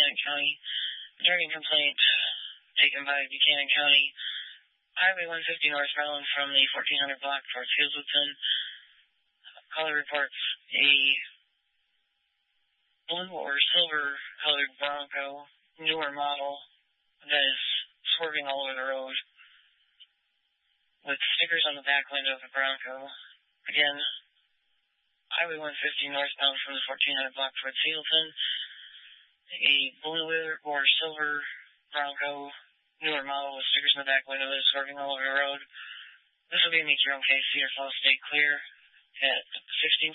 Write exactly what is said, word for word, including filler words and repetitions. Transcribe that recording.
Buchanan County. Driving complaint taken by Buchanan County. Highway one fifty northbound from the fourteen hundred block towards Hazleton. Caller reports a blue or silver colored Bronco, newer model, that is swerving all over the road with stickers on the back window of the Bronco. Again, Highway one fifty northbound from the fourteen hundred block towards Hazleton. A blue or silver Bronco, newer model with stickers in the back window that is swerving all over the road. This will be a meet your own case. Cedar Falls State clear at sixteen